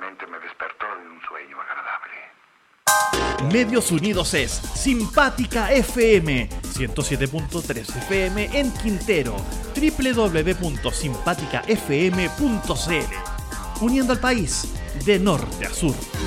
Realmente me despertó de un sueño agradable. Medios Unidos es Simpática FM, 107.3 FM en Quintero, www.simpaticafm.cl, uniendo al país de norte a sur.